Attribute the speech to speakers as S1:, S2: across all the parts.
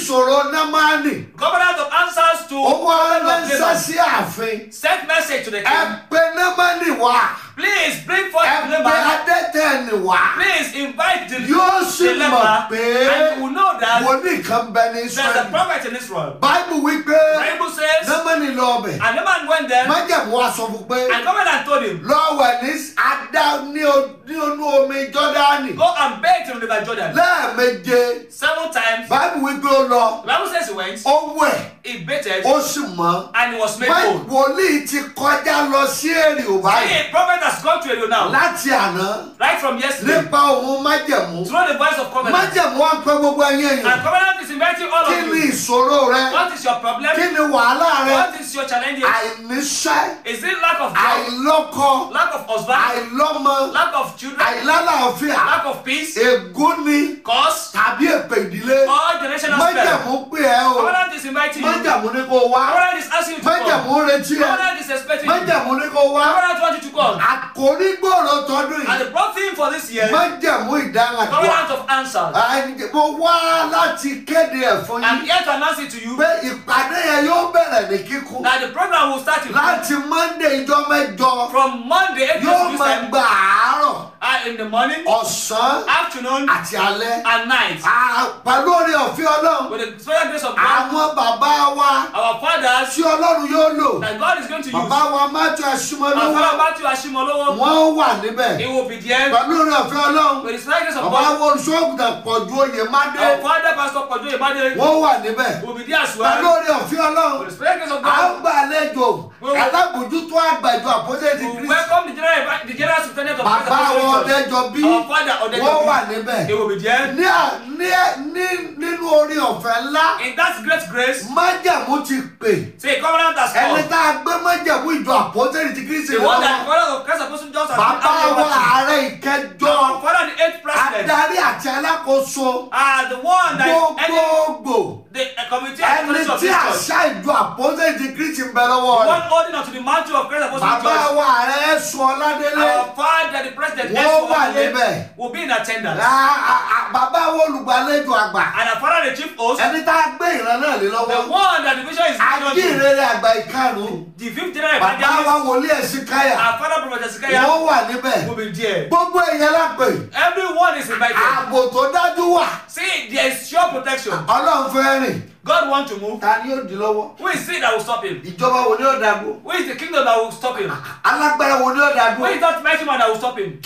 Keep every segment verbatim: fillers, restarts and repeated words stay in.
S1: ìṣòro Námánì.
S2: Covenant of answers to
S1: Ó wá
S2: problem of
S1: ránṣẹ́
S2: Naaman.
S1: sí ààfin.
S2: Send message to the
S1: Ẹ
S2: king.
S1: pe Námánì wá.
S2: Please bring forth
S1: Ẹ
S2: the
S1: pe
S2: leper.
S1: adẹ́tẹ̀ ni wá.
S2: Please invite the,
S1: Yóò sì
S2: the
S1: mọ̀
S2: leper,
S1: pé
S2: and you will know that
S1: wòlíì kan bẹ ní
S2: there's a
S1: Ísírẹ́lì.
S2: prophet in Israel.
S1: Báíbù wípé
S2: The Bible says,
S1: Námánì lọ ọbẹ̀.
S2: and the man went there,
S1: Májẹ̀mú wá sọ fún pé
S2: and covenant told him,
S1: lọ wẹ̀ ní adá ní o- ní inú omi Jọ́dánì
S2: go and bathe in the river Jordan
S1: lẹ́ẹ̀méje.
S2: seven times.
S1: Báíbù wípé ó lọ,
S2: The Bible says he went,
S1: ó wẹ̀,
S2: he bathed,
S1: ó sì mọ́.
S2: and he was made
S1: Báyìí
S2: whole.
S1: wòlíì ti kọjá lọ sí èrè ò báyìí
S2: See, a prophet has gone to you now,
S1: láti àná
S2: right from yesterday,
S1: nípa òun májẹ̀mú.
S2: through the voice of covenant.
S1: Májẹ̀mú wá ń pẹ́ gbogbo ẹyẹ
S2: And
S1: èèyàn.
S2: covenant is inviting all
S1: Kí
S2: of
S1: ni
S2: you.
S1: ìṣòro rẹ?
S2: What is your problem?
S1: Kí ni wàhálà rẹ?
S2: What is your challenges?
S1: Àìníṣẹ́,
S2: Is it lack of job,
S1: àìlọ́kọ,
S2: lack of husband,
S1: àìlọ́mọ,
S2: lack of children,
S1: àìlálàáfíà,
S2: lack of peace,
S1: ègún ni
S2: cause,
S1: tàbí èpè ìdílé.
S2: or generational spell?
S1: Májẹ̀mú pè ẹ́ o.
S2: Covenant is inviting you.
S1: Májẹ̀mú ní kó wá.
S2: Covenant is asking you to come.
S1: Májẹ̀mú ń retí ẹ.
S2: Covenant is expecting you.
S1: Májẹ̀mú ní kó wá.
S2: Covenant wants you to come.
S1: Àkòrí gbòòrò tọdún
S2: And
S1: yìí.
S2: the broad theme for this year,
S1: Májẹ̀mú ìdáhàdúrà.
S2: covenant of answers.
S1: Àì- Mo wá láti kéde ẹ̀ fún
S2: I'm
S1: yín
S2: here to announce it to you
S1: pé ìpàdé yẹn yóò bẹ̀rẹ̀ ní kíkún.
S2: that the program will start in
S1: Láti Monday ìjọ mẹ́jọ
S2: from Monday, eight
S1: yóò
S2: this
S1: máa
S2: time,
S1: gba àárọ̀,
S2: uh, in the morning,
S1: ọ̀sán
S2: afternoon,
S1: àti alẹ́.
S2: and night.
S1: À- Pẹ̀lú oore ọ̀fẹ́ Ọlọ́run,
S2: With the special grace of God,
S1: àwọn bàbá wa
S2: our fathers
S1: tí Ọlọ́run yóò lò,
S2: that God is going to use.
S1: bàbá wa Mátíù
S2: Our
S1: Aṣímọ́lówó,
S2: father Matthew Ashimolowo,
S1: wọ́n wà níbẹ̀.
S2: he will be there.
S1: Pẹ̀lú oore ọ̀fẹ́ Ọlọ́run,
S2: With the special grace of
S1: bàbá
S2: God,
S1: wa olùṣọ́àgùntàn Pọ̀jù Oyèmádé,
S2: our father Pastor Kojo Ibade
S1: wọ́n wà níbẹ̀.
S2: will be there as
S1: Pẹ̀lú
S2: well.
S1: oore ọ̀fẹ́ Ọlọ́run,
S2: With the special grace of
S1: à ń
S2: God,
S1: gbàlejò
S2: Well,
S1: alábòjútó àgbàjọ àpọ́sẹ̀tì
S2: we will
S1: Kristi.
S2: welcome the general, the general superintendent of
S1: Bàbá
S2: Christ
S1: wọn
S2: Apostolic Church.
S1: Ọdẹ́jọbí,
S2: Our father
S1: wọ́n wà
S2: Odejobi,
S1: níbẹ̀.
S2: he will be there.
S1: Ní à- ní- ní- nínú oore ọ̀fẹ́ ńlá,
S2: In that great grace,
S1: májẹ̀mú ti pè.
S2: say covenant has
S1: Ẹni
S2: come.
S1: tá a gbé májẹ̀mú ìjọ àpọ́sẹ̀tì Kristi
S2: The one that
S1: lọ́wọ́.
S2: father of Christ Apostle John has been
S1: Bàbá wa
S2: over
S1: ààrẹ ìkẹjọ,
S2: Our father, the eighth president,
S1: adarí àti alákòóso
S2: are the one that any
S1: gbogbogbò.
S2: the uh, committee
S1: Ẹni
S2: and authority of
S1: tí
S2: this church,
S1: àṣà ìjọ àpọ́sẹ̀tì Kristi ń bẹ lọ́wọ́
S2: the
S1: rẹ̀.
S2: one holding onto the mantle of Christ Apostle
S1: Bàbá
S2: Church,
S1: wa ààrẹ Ẹ̀sùn Ọládélé,
S2: our father, the president,
S1: wọ́n wà
S2: Esmo
S1: níbẹ̀.
S2: Adele, will be in attendance.
S1: À- à- à- Bàbá wa olùgbàlejò àgbà,
S2: And our father, the chief host,
S1: ẹni tá a gbé ìran náà lé
S2: the
S1: lọ́wọ́.
S2: one that the vision is given to,
S1: Ajínrere àgbà ìkarùn-ún,
S2: the fifth general
S1: bàbá wa
S2: evangelist,
S1: wòlíì Ẹ̀sìnkáyà,
S2: our father, Prophet Ezekiel,
S1: wọ́n wà níbẹ̀.
S2: will be there.
S1: Gbogbo èèyàn lápè,
S2: Everyone is invited.
S1: ààbò tó dájú wà.
S2: See, there is sure protection.
S1: Ọlọ́run fẹ́ rìn,
S2: God wants to move.
S1: ta ni yóò dì lọ́wọ́?
S2: Who is it that will stop him?
S1: Ìjọba wo ni ó dàgbò?
S2: Who is the kingdom that will stop him?
S1: Alágbára wo ni ó
S2: Who
S1: dàgbò?
S2: is that mighty man that will stop him?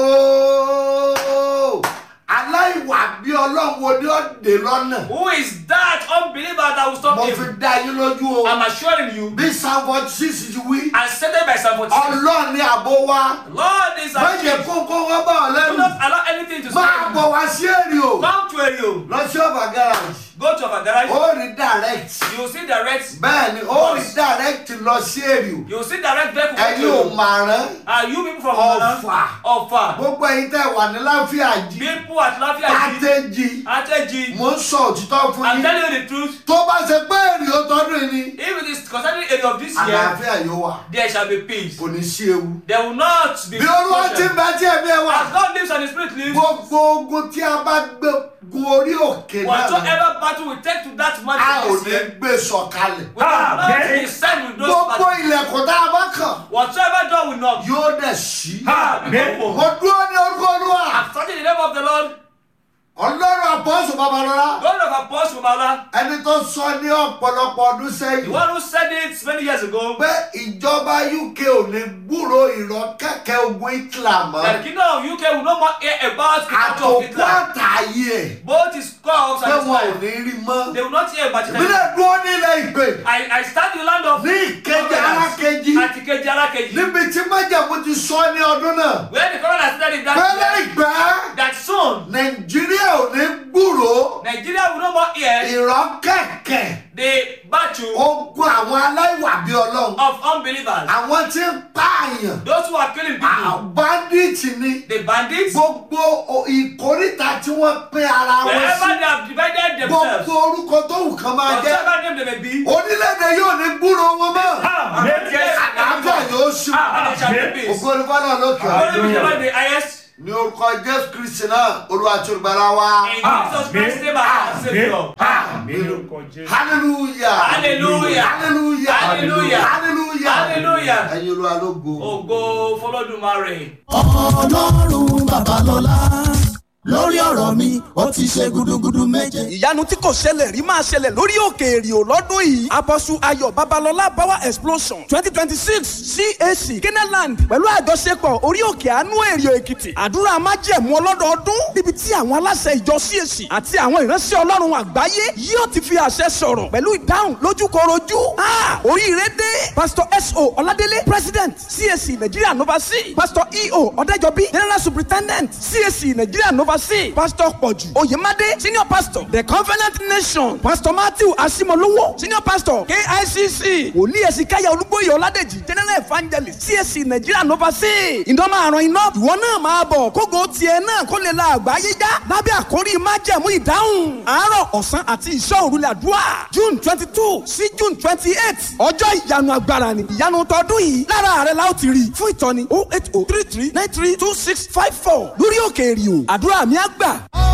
S1: Ooo, aláìwà bí Ọlọ́run wo ni ó dè lọ́nà?
S2: Who is that unbeliever that will stop
S1: Mo fi
S2: him?
S1: dá yín lójú o.
S2: I'm assuring you,
S1: Bí Psalm forty six ti wí,
S2: as stated by Psalm forty-six,
S1: Ọlọ́run ni ààbò wa.
S2: Lord is our
S1: Má jẹ́
S2: king.
S1: kókó wọ́n bá ọ
S2: Do
S1: lẹ́rù.
S2: not allow anything to
S1: Máa
S2: stop you.
S1: bọ̀ wá sí èrè o.
S2: Come to Erio.
S1: Lọ sí ọ̀bà garage.
S2: Go to our garage.
S1: Ó rí direct.
S2: You will see direct.
S1: Bẹ́ẹ̀ni, ó rí direct lọ sí èrè o.
S2: You will see direct vehicle.
S1: Ẹ̀yin
S2: to
S1: ò
S2: you.
S1: màrán.
S2: Are you people from
S1: Ọ̀fà.
S2: Ghana? Ọ̀fà.
S1: Gbogbo ẹ̀yin tẹ́ wà ní láfíà jí.
S2: People at Lafia
S1: Pàtẹ́jì.
S2: Ateji.
S1: Mo ń sọ òtítọ́ fún
S2: I'm
S1: yín.
S2: telling you the truth.
S1: Tó bá ṣe pé èrè ó tọdún yìí ni.
S2: If it is concerning area of this year,
S1: Àlàáfíà yóò wà.
S2: there shall be peace.
S1: Kò ní sí ewu.
S2: There will not be
S1: Bí Olúwa ti ń
S2: destruction.
S1: bẹ tí ẹ̀mí ẹ wà.
S2: As God lives and His Spirit lives,
S1: Gbogbo ogun tí a bá gbé gun orí òkè náà.
S2: whatsoever battle we take to that
S1: A
S2: mountain
S1: ò
S2: this
S1: ní
S2: year,
S1: gbé sọ̀kalẹ̀.
S2: we will not be sent with those
S1: Gbogbo
S2: battles.
S1: ilẹ̀kùn tá a bá kàn
S2: Whatsoever door we knock,
S1: yóò dẹ̀ sí.
S2: Amen.
S1: Mo dúró ní orúkọ Olúwa.
S2: I'm starting in the name of the Lord,
S1: Ọlọ́run Àpọ́sù Babalọ́lá.
S2: God of Apostle Babala,
S1: Ẹni tó sọ ní ọ̀pọ̀lọpọ̀ ọdún
S2: the
S1: sẹ́yìn.
S2: one who said it many years ago,
S1: Pé ìjọba U K ò ní gbúrò ìrọ̀ kẹ̀kẹ́ ogun Hitler mọ́.
S2: that the kingdom of U K will no more hear about the battle of
S1: Àtòkù
S2: Hitler.
S1: àtàyè ẹ̀.
S2: Both his corpse
S1: Pé
S2: and his
S1: wọn ò
S2: wife,
S1: ní rí mọ́.
S2: they will not hear about
S1: Ìbílẹ̀
S2: it.
S1: dúró nílẹ̀ ìgbè.
S2: I, I stand in the land of
S1: Ní ìkejì alákejì.
S2: Àti kejì alákejì.
S1: Níbi tí májẹ̀mú ti sọ ní ọdún náà.
S2: Where the covenant has started in that
S1: Pẹ́lẹ́
S2: year,
S1: ìgbà.
S2: that soon
S1: Nàìjíríà ò ní gbúrò
S2: Nigeria will no more hear
S1: ìrọ̀ kẹ̀kẹ́
S2: the battle
S1: ogun àwọn aláìwà bí Ọlọ́run.
S2: of unbelievers.
S1: Àwọn tí ń pààyàn.
S2: Those who are killing people,
S1: Àwọn bandits ni.
S2: the bandits,
S1: Gbogbo o- ìkóríta tí wọ́n pín ara wọn
S2: wherever
S1: sí.
S2: they have divided themselves,
S1: Gbogbo orúkọ tó wù kán máa jẹ́.
S2: whatever name they may be,
S1: Orílẹ̀-èdè yóò ní gbúrò wọn mọ́. Àlàáfíà yóò ṣú.
S2: and they shall be peace.
S1: Ògo ni fọ́nà lókè.
S2: Glory be to God the highest.
S1: Ní orúkọ Jésù Kristi náà, Olúwa àti Olùgbàlà wa.
S2: In Jesus Christ's name, our Savior.
S1: hallelujah
S2: Hallelujah.
S1: hallelujah
S2: Hallelujah.
S1: hallelujah
S2: Hallelujah.
S1: ẹ̀yin Olúwa lógo.
S2: Ògo f'Olódùmarè.
S3: Ọlọ́run Babalọ́lá lórí ọ̀rọ̀ mi ó ti ṣe gudugudu méje.
S4: ìyanu tí kò ṣẹlẹ̀ rí máa ṣẹlẹ̀ lórí òkè èrìò lọ́dún yìí. Apostle Ayọ̀ Babalọ́lá power explosion twenty twenty six C A C Kenaland pẹ̀lú àjọṣepọ̀ orí òkè àánú èrìò Èkìtì. àdúrà májẹ̀mú ọlọ́dọọdún níbi tí àwọn aláṣẹ ìjọ C A C àti àwọn ìránṣẹ́ Ọlọ́run àgbáyé yóò ti fi àṣẹ sọ̀rọ̀ pẹ̀lú ìdáhùn lójúkorojú. oríire dé. Pastor S O Ọládélé president C A C Nigeria Nova C. Pastor E O Ọ̀dẹ́jọbí general superintendent C A C Nigeria Nova C. Pastor Pọ̀jù Oyèmádé senior pastor The Covenant Nation. Pastor Matthew Asimolowo senior pastor K I C C. Wòlíì Ẹ̀sìnkáyà Olúgbóyè Ọládèjì general evangelist C A C Nigeria Nova C. ìdánmọ̀ àrùn iná ìwọ náà máa bọ̀ kógo tiẹ̀ náà kó lè la àgbáyé já lábẹ́ àkórí májẹ̀mú ìdáhùn. àárọ̀ ọ̀sán àti ìṣọ́ òrùlé àdúrà June twenty two sí June twenty eight ọjọ́ ìyanu agbára ni ìyanu tọdún yìí lára rẹ̀ la ó ti rí fún ìtọ́ni oh eight oh three three nine three two six five four lórí òkè èrìò àdúrà mi á gbà.